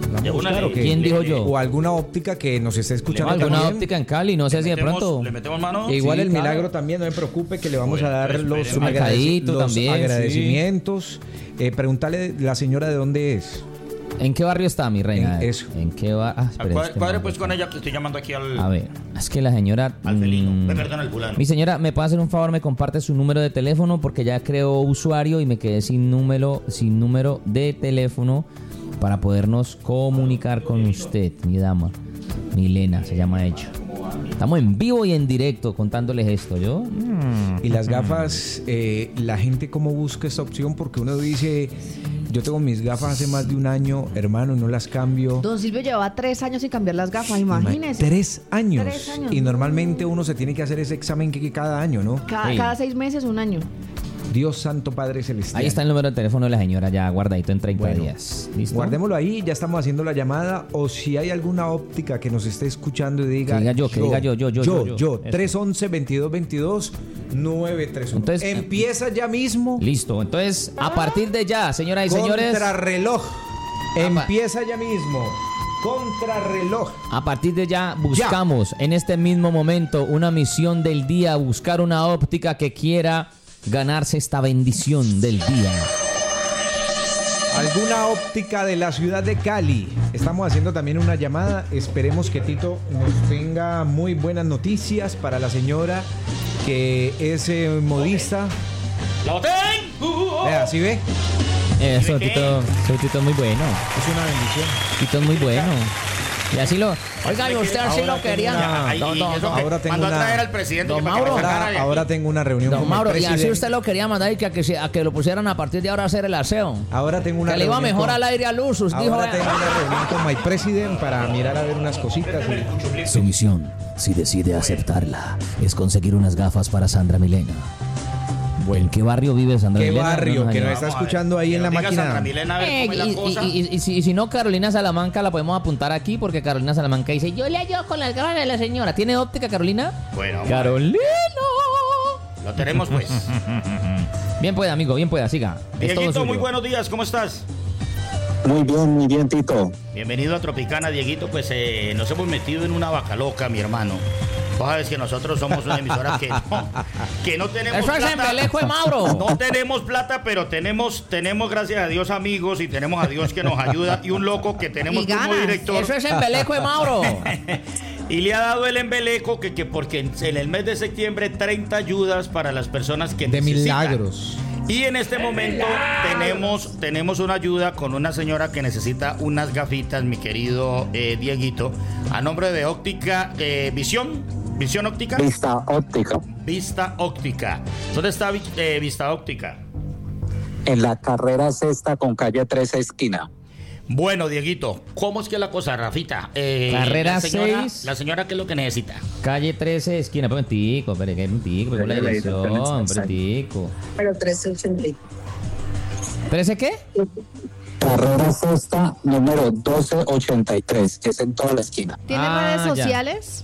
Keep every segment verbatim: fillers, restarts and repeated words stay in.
Buscar, ¿o qué? ¿Quién dijo yo? O alguna óptica que nos esté escuchando. Alguna también. óptica en Cali, no sé si de pronto. ¿Le metemos mano? E igual Sí, el claro. milagro también, no me preocupe, que le vamos Bueno, a dar pues, los, esperemos. agradeci- Mercadito los también, agradecimientos. Eh, preguntarle la señora de dónde es. ¿En qué barrio está, mi reina? En eso. ¿En qué va? Ah, espere, Cuadre, es que cuadre no- pues con ella, que estoy llamando aquí al, A ver, es que la señora... al felino. mm, Me perdona el fulano. Mi señora, ¿me puede hacer un favor? ¿Me comparte su número de teléfono? Porque ya creó usuario y me quedé sin número, sin número de teléfono para podernos comunicar con usted, mi dama. Milena se llama ella. Estamos en vivo y en directo contándoles esto, ¿yo? Mm. Y las gafas, eh, la gente cómo busca esta opción, porque uno dice, yo tengo mis gafas hace más de un año, hermano, no las cambio. Don Silvio llevaba tres años sin cambiar las gafas, imagínese. Tres años. Tres años. Y normalmente uno se tiene que hacer ese examen que, que cada año, ¿no? Cada, Sí. cada seis meses, un año. Dios Santo Padre Celestial. Ahí está el número de teléfono de la señora ya guardadito en treinta Bueno, días. ¿Listo? Guardémoslo ahí, ya estamos haciendo la llamada. O si hay alguna óptica que nos esté escuchando y diga... Que diga yo, que diga yo, yo, yo, Yo, yo, yo. yo. Eso. tres once, veintidós veintidós, nueve tres uno. Entonces, Empieza ya mismo. Listo. Entonces, a partir de ya, señoras y señores, Contrarreloj. Empieza ya mismo. Contrarreloj. a partir de ya buscamos en este mismo momento una misión del día, buscar una óptica que quiera ganarse esta bendición del día. Alguna óptica de la ciudad de Cali. Estamos haciendo también una llamada. Esperemos que Tito nos tenga muy buenas noticias para la señora que es eh, modista. ¡La tengo! Vea, ¿sí ve? Eso, ¿Qué? Tito, ese Tito es muy bueno. Es una bendición. Tito es muy bueno. Y así lo... Oiga, y usted así Ahora lo quería... tengo una- Ahí, Don- y don- eso don- que ahora tengo mandó una- a traer al presidente Don que para que Mauro, lo sacara de Ahora, aquí. ahora tengo una reunión Don con Mauro, el y así presidente. usted lo quería mandar y que, a que, se- a que lo pusieran a partir de ahora a hacer el aseo. Ahora tengo una Que le iba reunión mejor con- al aire al uso, dijo. Ahora tengo una reunión con my president para mirar a ver unas cositas. y- Su misión, si decide aceptarla, es conseguir unas gafas para Sandra Milena. ¿En qué barrio vive Sandra ¿Qué Milena? barrio? No, Que nos señor. está Vamos a ver. escuchando ahí Que en la nos diga Sandra máquina. Milena, a ver Eh, cómo es la y, cosa. y- y- y si, y si no, Carolina Salamanca la podemos apuntar aquí porque Carolina Salamanca dice, yo le ayudo con las gafas de la señora. ¿Tiene óptica, Carolina? Bueno, vamos a ver. Carolina. Lo tenemos pues. Bien pueda, amigo, bien pueda, siga. Es todo Dieguito, suyo. muy buenos días, ¿cómo estás? Muy bien, muy bien, Tito. Bienvenido a Tropicana, Dieguito. Pues eh, nos hemos metido en una vaca loca, mi hermano. Vos sabes que nosotros somos una emisora que no, que no tenemos Eso es plata. embelejo de Mauro. No tenemos plata, pero tenemos, tenemos, gracias a Dios, amigos, y tenemos a Dios que nos ayuda, y un loco que tenemos Y como ganas. director. Eso es embelejo de Mauro. Y le ha dado el embeleco que, que porque en, en el mes de septiembre treinta ayudas para las personas que De necesitan. milagros. Y en este momento tenemos, tenemos una ayuda con una señora que necesita unas gafitas, mi querido eh, Dieguito, a nombre de Óptica eh, Visión. ¿Visión Óptica? Vista óptica. Vista Óptica. ¿Dónde está Vi- eh, Vista Óptica? En la carrera sexta con calle trece esquina. Bueno, Dieguito, ¿cómo es que es la cosa, Rafita? Eh, Carrera la señora, seis. La señora, ¿qué es lo que necesita? Calle trece, esquina, pues mentico, pero que mentico, pero la dirección, mentico. Pero trece ochenta y ¿trece qué? Carrera sexta número doce ochenta y tres. Es en toda la esquina. ¿Tiene Ah, redes ya. sociales?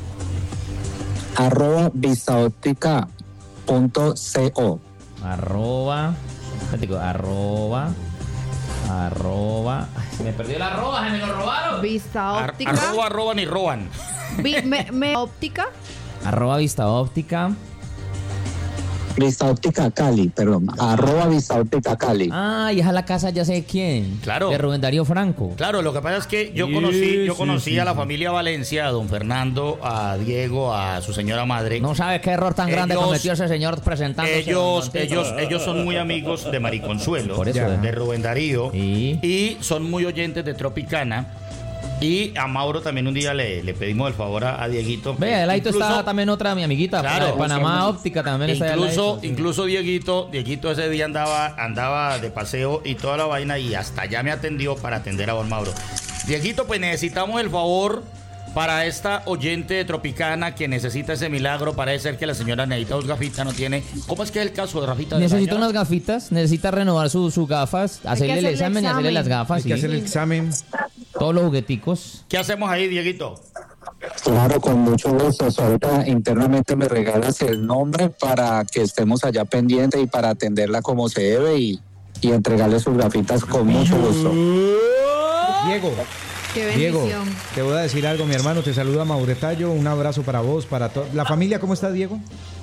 Arroba vistaóptica punto co. Arroba, mentico, arroba, arroba. Ay, se me perdió el arroba, se me lo robaron. Vista Ar- óptica. arroba, roban y roban. Vi- me, me- óptica. Arroba vista óptica. Vista óptica Cali, perdón. Arroba vista óptica Cali. Ah, y esa es la casa, ya sé quién. Claro. De Rubén Darío Franco. Claro, lo que pasa es que yo Sí, conocí, yo sí, conocí sí, a la sí. familia Valencia, a don Fernando, a Diego, a su señora madre. No sabes qué error tan grande Ellos- cometió ese señor presentándose. Ellos, don Tito. ellos, ellos son muy amigos de Mariconsuelo, Por eso, de, ¿eh? de Rubén Darío, ¿Y? y son muy oyentes de Tropicana. Y a Mauro también un día le, le pedimos el favor a, a Dieguito. Ve, al ladito Incluso- está también otra mi amiguita, Claro. la de Panamá Óptica también está ahí al Incluso, ladito, sí. incluso Dieguito, Dieguito ese día andaba, andaba de paseo y toda la vaina y hasta allá me atendió para atender a don Mauro. Dieguito, pues necesitamos el favor para esta oyente de Tropicana que necesita ese milagro. Parece ser que la señora necesita dos gafitas, no tiene. ¿Cómo es que es el caso de Rafita? de la Necesita señora? unas gafitas, necesita renovar sus su gafas, hacerle el hacerle examen y hacerle examen. las gafas, Hay que sí. hacer el examen. Todos los jugueticos. ¿Qué hacemos ahí, Dieguito? Claro, con mucho gusto. Ahorita internamente me regalas el nombre para que estemos allá pendientes y para atenderla como se debe y, y entregarle sus gafitas con mucho gusto. Diego. Qué Diego, bendición. te voy a decir algo, mi hermano. Te saluda Mauretallo. Un abrazo para vos, para toda la familia. ¿Cómo está, Diego?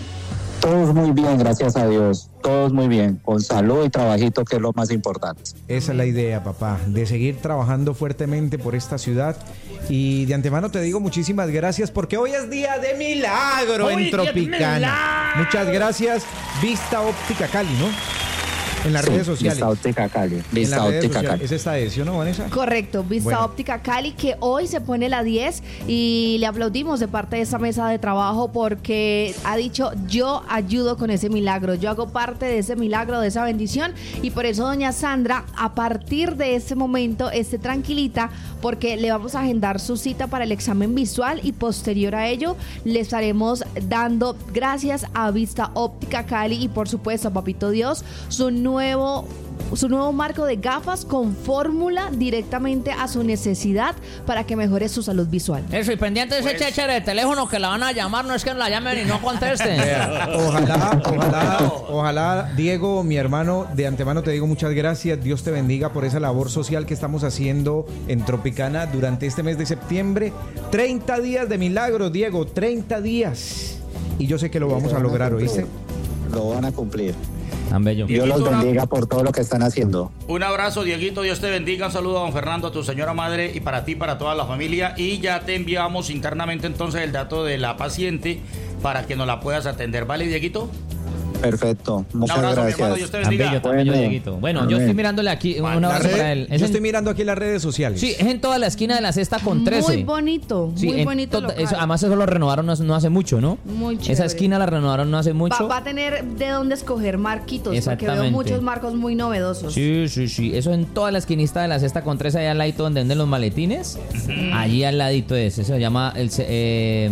Todos muy bien, gracias a Dios. Todos muy bien, con salud y trabajito, que es lo más importante. Esa es la idea, papá, de seguir trabajando fuertemente por esta ciudad. Y de antemano te digo muchísimas gracias porque hoy es día de milagro Hoy en es día de Tropicana. milagro. Muchas gracias, Vista Óptica Cali, ¿no? En las Sí, redes sociales. Vista Óptica Cali. En Vista las redes Óptica sociales. Cali. ¿Es esta de, sí o no, Vanessa? Correcto, Vista Bueno. Óptica Cali, que hoy se pone la diez y le aplaudimos de parte de esa mesa de trabajo porque ha dicho, yo ayudo con ese milagro, yo hago parte de ese milagro, de esa bendición, y por eso doña Sandra, a partir de ese momento, esté tranquilita porque le vamos a agendar su cita para el examen visual y posterior a ello le estaremos dando, gracias a Vista Óptica Cali y por supuesto a Papito Dios, su nuevo su nuevo marco de gafas con fórmula directamente a su necesidad para que mejore su salud visual. Eso, y pendiente de ese Pues- chéchere de teléfono que la van a llamar, no es que la llamen y no contesten. Ojalá, ojalá, ojalá, Diego, mi hermano, de antemano te digo muchas gracias. Dios te bendiga por esa labor social que estamos haciendo en Tropicana durante este mes de septiembre. treinta días de milagros, Diego, treinta días. Y yo sé que lo vamos a lograr, ¿oíste? Lo van a cumplir. Tan bello. Dios los Dieguito, una- bendiga por todo lo que están haciendo. Un abrazo, Dieguito, Dios te bendiga. Un saludo a don Fernando, a tu señora madre y para ti, para toda la familia. Y ya te enviamos internamente entonces el dato de la paciente para que nos la puedas atender. ¿Vale, Dieguito? Perfecto. Un Muchas abrazo, mi gracias. hermano, Dios te Tan bello, bendiga. tan bello, Bueno. Dieguito. Bueno, yo Amén. estoy mirándole aquí un Las abrazo Las para redes- él. yo Es en- estoy mirando aquí las redes sociales. Sí, es en toda la esquina de la Sexta con trece. Muy bonito, Sí, muy en bonito to- local. eso- además eso lo renovaron no, hace- no hace mucho, ¿no? Muy Esa chévere. esquina la renovaron no hace mucho. Va, va a tener de dónde escoger marquitos, porque veo Exactamente. muchos marcos muy novedosos. Sí, sí, sí. Eso en toda la esquinista de la Sexta con trece, allá al ladito donde venden los maletines. Allí al ladito es. Eso se llama el... ce- Eh,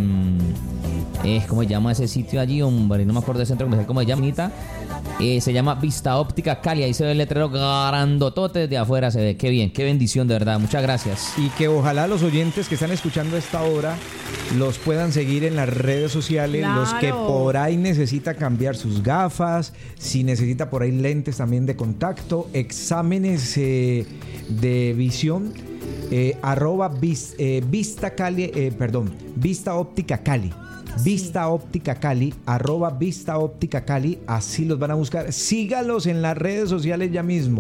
eh, ¿Cómo se llama ese sitio allí, hombre? No me acuerdo del centro comercial, ¿cómo se llama? Bonita. Eh, se llama Vista Óptica Cali. Ahí se ve el letrero grandotote desde afuera. Se ve. Qué bien, qué bendición, de verdad. Muchas gracias. Y que ojalá los oyentes que están escuchando a esta hora los puedan seguir en las redes sociales, Claro. los que por ahí necesita cambiar sus gafas, si necesita por ahí lentes también de contacto, exámenes eh, de visión, eh, arroba vis- eh, Vista Cali, eh, perdón, Vista Óptica Cali. Vista Óptica Cali, arroba Vista Óptica Cali, así los van a buscar. Sígalos en las redes sociales ya mismo.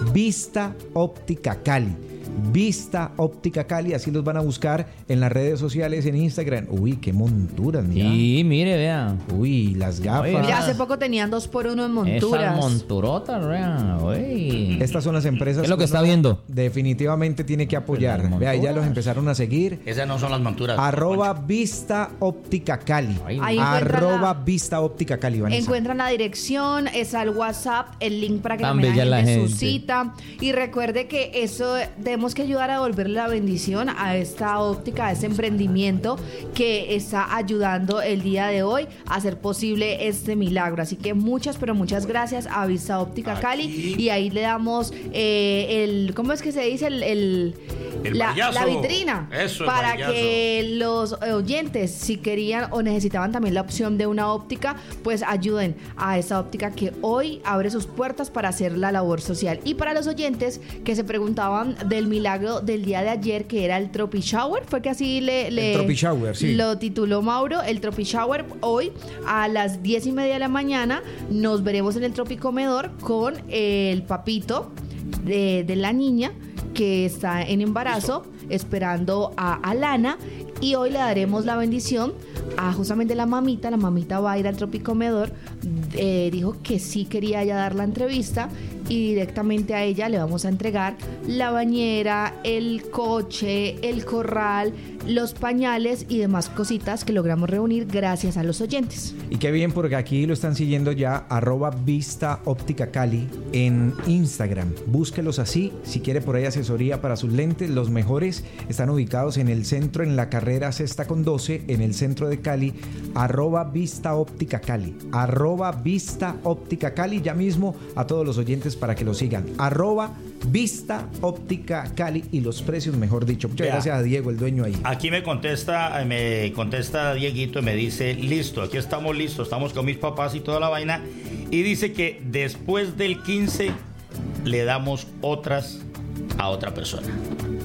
Vista Óptica Cali. Vista Óptica Cali, así los van a buscar en las redes sociales, en Instagram. Uy, qué monturas, mira. Y mire, vea. Uy, las gafas. Oiga. Mira, hace poco tenían dos por uno en Esas monturas. monturotas, vea. Uy. Estas son las empresas ¿Qué es lo que está uno viendo? definitivamente tiene que apoyar. Pero las Vea, ya monturas. los empezaron a seguir. Esas no son las monturas. Arroba Vista Óptica Cali. Ay, Ahí encuentran Arroba la- Vista Óptica Cali, Vanessa. Encuentran la dirección, es al WhatsApp, el link para que Tan también bella la agende su gente. cita. Y recuerde que eso tenemos que ayudar a devolverle la bendición a esta óptica, a este emprendimiento que está ayudando el día de hoy a hacer posible este milagro. Así que muchas, pero muchas gracias a Vista Óptica Cali. Y ahí le damos eh, el, ¿cómo es que se dice? El, el- El la, varillazo. la vitrina Eso, el para varillazo. que los oyentes, si querían o necesitaban también la opción de una óptica, pues ayuden a esa óptica que hoy abre sus puertas para hacer la labor social. Y para los oyentes que se preguntaban del milagro del día de ayer, que era el Tropi Shower, fue que así le, le- Tropi Shower, sí. lo tituló Mauro, el Tropi Shower. Hoy a las diez y media de la mañana nos veremos en el Tropi Comedor con el papito de, de la niña que está en embarazo, esperando a Alana, y hoy le daremos la bendición a justamente la mamita. La mamita va a ir al Tropicomedor, eh, dijo que sí quería ella dar la entrevista, y directamente a ella le vamos a entregar la bañera, el coche, el corral, los pañales y demás cositas que logramos reunir gracias a los oyentes. Y qué bien, porque aquí lo están siguiendo ya, arroba Vista Óptica Cali en Instagram. Búsquelos así, si quiere por ahí asesoría para sus lentes. Los mejores están ubicados en el centro, en la carrera Sexta con doce, en el centro de Cali, arroba Vista Óptica Cali, arroba Vista Óptica Cali, ya mismo a todos los oyentes para que lo sigan, arroba Vista Óptica Cali, y los precios, mejor dicho. Muchas Vea. gracias a Diego, el dueño ahí. Aquí me contesta, eh, me contesta Dieguito y me dice, listo, aquí estamos listos, estamos con mis papás y toda la vaina. Y dice que después del quince le damos otras a otra persona.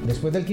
Después del